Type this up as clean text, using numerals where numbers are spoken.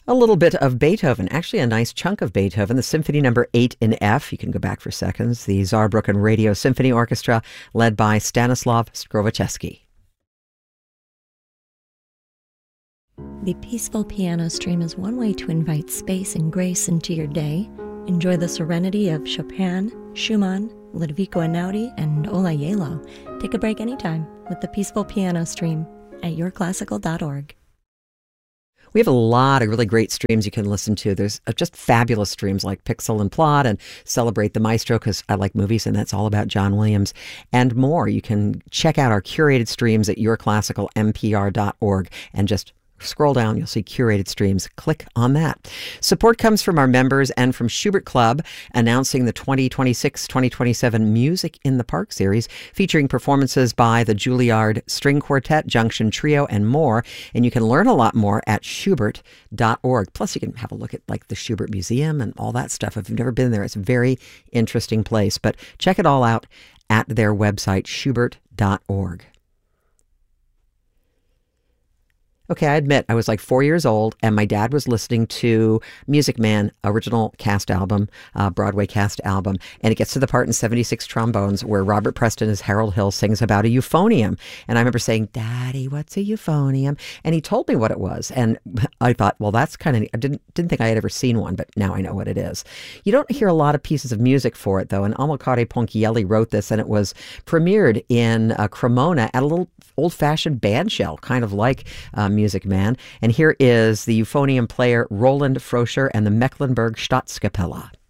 A little bit of Beethoven, actually a nice chunk of Beethoven, the Symphony Number 8 in F. You can go back for seconds. The Saarbrücken Radio Symphony Orchestra, led by Stanislav Skrovacheski. The Peaceful Piano Stream is one way to invite space and grace into your day. Enjoy the serenity of Chopin, Schumann, Ludovico Einaudi, and Ola Yelo. Take a break anytime with the Peaceful Piano Stream at yourclassical.org. We have a lot of really great streams you can listen to. There's just fabulous streams like Pixel and Plot and Celebrate the Maestro, because I like movies and that's all about John Williams, and more. You can check out our curated streams at yourclassicalmpr.org and just scroll down, you'll see curated streams. Click on that. Support comes from our members and from Schubert Club, announcing the 2026-2027 Music in the Park series, featuring performances by the Juilliard String Quartet, Junction Trio, and more. And you can learn a lot more at schubert.org. Plus, you can have a look at like the Schubert Museum and all that stuff. If you've never been there, it's a very interesting place. But check it all out at their website, schubert.org. Okay, I admit I was like 4 years old and my dad was listening to Music Man, original cast album, Broadway cast album. And it gets to the part in 76 Trombones where Robert Preston as Harold Hill sings about a euphonium. And I remember saying, "Daddy, what's a euphonium?" And he told me what it was. And I thought, well, that's kind of, I didn't think I had ever seen one, but now I know what it is. You don't hear a lot of pieces of music for it, though. And Amilcare Ponchielli wrote this, and it was premiered in Cremona at a little old-fashioned bandshell, kind of like Music Man. And here is the euphonium player Roland Froscher and the Mecklenburg Staatskapelle.